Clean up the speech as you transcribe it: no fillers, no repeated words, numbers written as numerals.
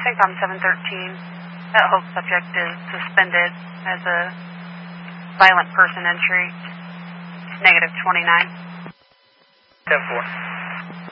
CENTCOM 713. That whole subject is suspended as a violent person entry. -29. 10-4.